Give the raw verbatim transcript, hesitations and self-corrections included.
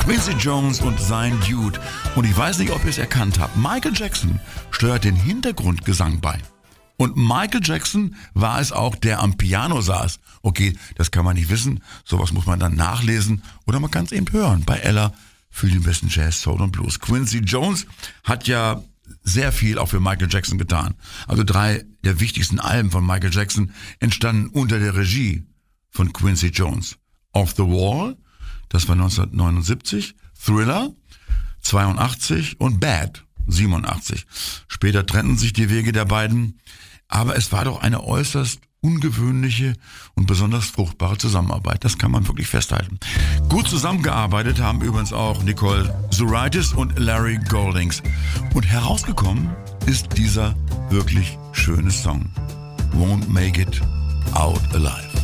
Quincy Jones und sein Dude. Und ich weiß nicht, ob ihr es erkannt habt. Michael Jackson steuert den Hintergrundgesang bei. Und Michael Jackson war es auch, der am Piano saß. Okay, das kann man nicht wissen. Sowas muss man dann nachlesen. Oder man kann es eben hören bei Ella für den besten Jazz, Soul und Blues. Quincy Jones hat ja sehr viel auch für Michael Jackson getan. Also drei der wichtigsten Alben von Michael Jackson entstanden unter der Regie von Quincy Jones. Off the Wall, das war neunzehnhundertneunundsiebzig, Thriller, zweiundachtzig und Bad, siebenundachtzig. Später trennten sich die Wege der beiden, aber es war doch eine äußerst ungewöhnliche und besonders fruchtbare Zusammenarbeit. Das kann man wirklich festhalten. Gut zusammengearbeitet haben übrigens auch Nicole Zuraitis und Larry Goldings. Und herausgekommen ist dieser wirklich schöne Song. Won't Make It Out Alive.